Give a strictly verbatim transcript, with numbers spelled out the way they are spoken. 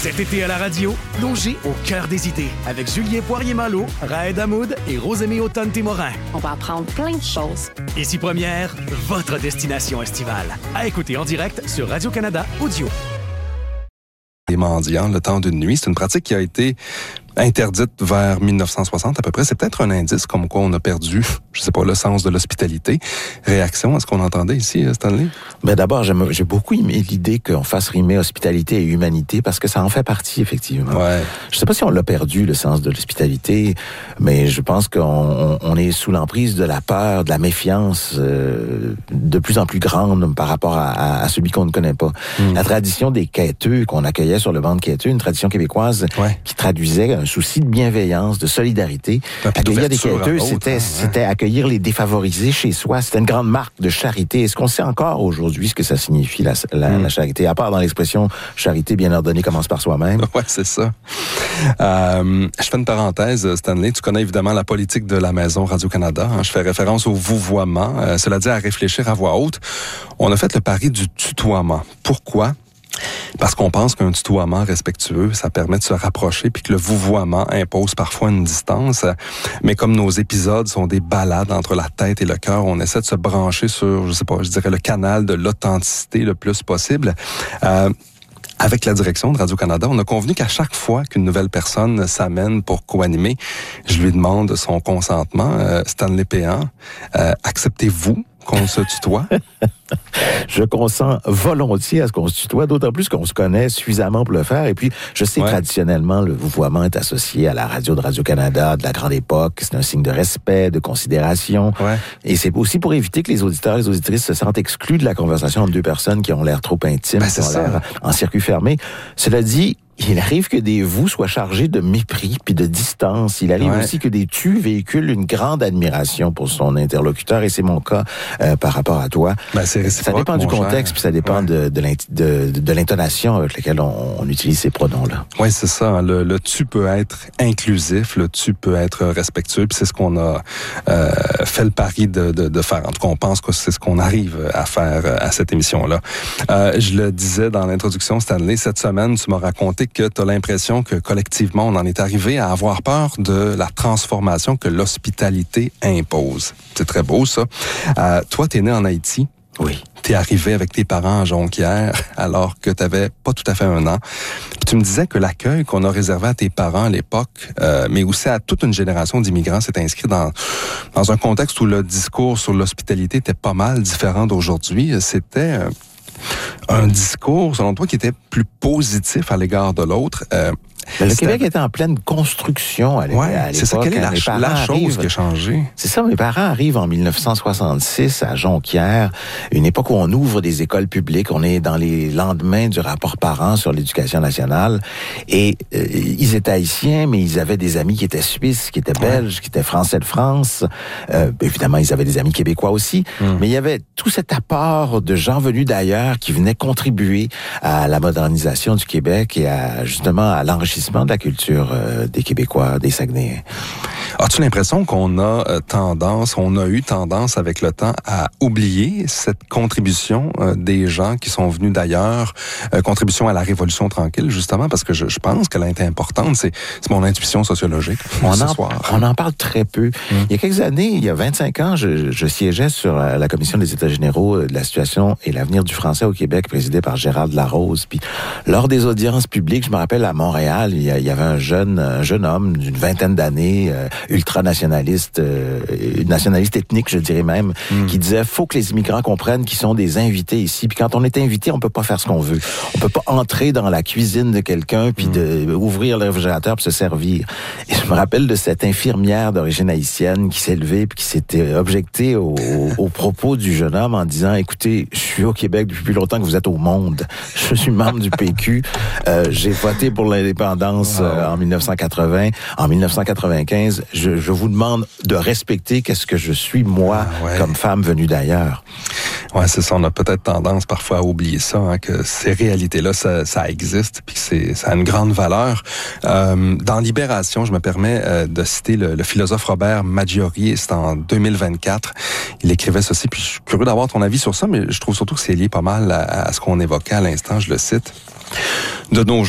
Cet été à la radio, plongez au cœur des idées avec Julien Poirier-Malo, Raed Hamoud et Rosémie Autonne-Témorin. On va apprendre plein de choses. Ici Première, votre destination estivale. À écouter en direct sur Radio-Canada Audio. Les mendiants, le temps d'une nuit, c'est une pratique qui a été interdite vers mille neuf cent soixante à peu près. C'est peut-être un indice comme quoi on a perdu, je sais pas, le sens de l'hospitalité. Réaction à ce qu'on entendait ici, Stanley? Ben d'abord, j'aime, j'ai beaucoup aimé l'idée qu'on fasse rimer hospitalité et humanité parce que ça en fait partie, effectivement. Ouais. Je sais pas si on l'a perdu, le sens de l'hospitalité, mais je pense qu'on on, on est sous l'emprise de la peur, de la méfiance euh, de plus en plus grande par rapport à, à, à celui qu'on ne connaît pas. Mm. La tradition des quêteux qu'on accueillait sur le banc de quêteux, une tradition québécoise ouais. qui traduisait un souci de bienveillance, de solidarité. Ah, accueillir des quêteux, c'était, hein, c'était ouais. accueillir les défavorisés chez soi. C'était une grande marque de charité. Est-ce qu'on sait encore aujourd'hui ce que ça signifie, la, la, mm. la charité? À part dans l'expression « charité bien ordonnée commence par soi-même ». Ouais, c'est ça. Euh, je fais une parenthèse, Stanley. Tu connais évidemment la politique de la Maison Radio-Canada. Hein. Je fais référence au vouvoiement. Euh, cela dit, à réfléchir à voix haute. On a fait le pari du tutoiement. Pourquoi? Parce qu'on pense qu'un tutoiement respectueux, ça permet de se rapprocher, puis que le vouvoiement impose parfois une distance. Mais comme nos épisodes sont des balades entre la tête et le cœur, on essaie de se brancher sur, je sais pas, je dirais le canal de l'authenticité le plus possible. Euh, Avec la direction de Radio-Canada, on a convenu qu'à chaque fois qu'une nouvelle personne s'amène pour co-animer, je lui demande son consentement. Euh, Stanley Péan, euh, acceptez-vous qu'on se tutoie? Je consens volontiers à ce qu'on se tutoie, d'autant plus qu'on se connaît suffisamment pour le faire. Et puis, je sais que ouais. traditionnellement, le vouvoiement est associé à la radio de Radio-Canada de la grande époque. C'est un signe de respect, de considération. Ouais. Et c'est aussi pour éviter que les auditeurs et les auditrices se sentent exclus de la conversation entre deux personnes qui ont l'air trop intimes, ben, qui ont ça. l'air en circuit fermé. Cela dit, il arrive que des vous soient chargés de mépris puis de distance. Il arrive ouais. aussi que des tu véhiculent une grande admiration pour son interlocuteur, et c'est mon cas euh, par rapport à toi. Ben, c'est ça dépend du contexte, puis ça dépend ouais. de, de, de, de l'intonation avec laquelle on, on utilise ces pronoms-là. Oui, c'est ça. Le, le tu peut être inclusif, le tu peut être respectueux, puis c'est ce qu'on a euh, fait le pari de, de, de faire. En tout cas, on pense que c'est ce qu'on arrive à faire à cette émission-là. Euh, je le disais dans l'introduction, Stanley, cette semaine, tu m'as raconté que tu as l'impression que collectivement, on en est arrivé à avoir peur de la transformation que l'hospitalité impose. C'est très beau, ça. Euh, toi, t'es né en Haïti. Oui. T'es arrivé avec tes parents à Jonquière alors que t'avais pas tout à fait un an. Puis tu me disais que l'accueil qu'on a réservé à tes parents à l'époque, euh, mais aussi à toute une génération d'immigrants, s'est inscrit dans dans un contexte où le discours sur l'hospitalité était pas mal différent d'aujourd'hui. C'était euh, un discours, selon toi, qui était plus positif à l'égard de l'autre. Euh, Mais le Québec était en pleine construction à l'époque. Ouais, c'est ça, quelle est la, ch- la chose arrivent, qui a changé? C'est ça, mes parents arrivent en dix-neuf cent soixante-six à Jonquière, une époque où on ouvre des écoles publiques, on est dans les lendemains du rapport Parent sur l'éducation nationale, et euh, ils étaient haïtiens, mais ils avaient des amis qui étaient suisses, qui étaient belges, ouais. qui étaient français de France, euh, évidemment ils avaient des amis québécois aussi, hum. mais il y avait tout cet apport de gens venus d'ailleurs qui venaient contribuer à la modernisation du Québec et à justement à l'enrichissement de la culture euh, des Québécois, des Saguenayens. As-tu l'impression qu'on a euh, tendance, on a eu tendance avec le temps à oublier cette contribution euh, des gens qui sont venus d'ailleurs, euh, contribution à la Révolution tranquille, justement, parce que je, je pense qu'elle a été importante, c'est, c'est mon intuition sociologique on ce en, soir. On en parle très peu. Mmh. Il y a quelques années, il y a vingt-cinq ans, je, je siégeais sur la Commission des États généraux de la situation et l'avenir du français au Québec, présidée par Gérald Larose. Puis, lors des audiences publiques, je me rappelle à Montréal, il y, a, il y avait un jeune, un jeune homme d'une vingtaine d'années, euh, ultra-nationaliste, euh, nationaliste ethnique, je dirais même, mmh. qui disait, faut que les immigrants comprennent qu'ils sont des invités ici. Puis quand on est invité, on peut pas faire ce qu'on veut. On peut pas entrer dans la cuisine de quelqu'un puis mmh. de ouvrir le réfrigérateur pour se servir. Et je me rappelle de cette infirmière d'origine haïtienne qui s'est levée puis qui s'était objectée au, au, au propos du jeune homme en disant, écoutez, je suis au Québec depuis plus longtemps que vous êtes au monde. Je suis membre du P Q. Euh, j'ai voté pour l'indépendance wow. euh, en dix-neuf cent quatre-vingts. En dix-neuf cent quatre-vingt-quinze, je, je vous demande de respecter qu'est-ce que je suis, moi, ah, ouais. comme femme venue d'ailleurs. Ouais, c'est ça. On a peut-être tendance parfois à oublier ça, hein, que ces réalités-là, ça, ça existe, puis que c'est, ça a une grande valeur. Euh, dans Libération, je me permets euh, de citer le, le philosophe Robert Maggiore. C'est en deux mille vingt-quatre. Il écrivait ceci, puis je suis curieux d'avoir ton avis sur ça, mais je trouve surtout que c'est lié pas mal à, à ce qu'on évoquait à l'instant. Je le cite. De nos jours,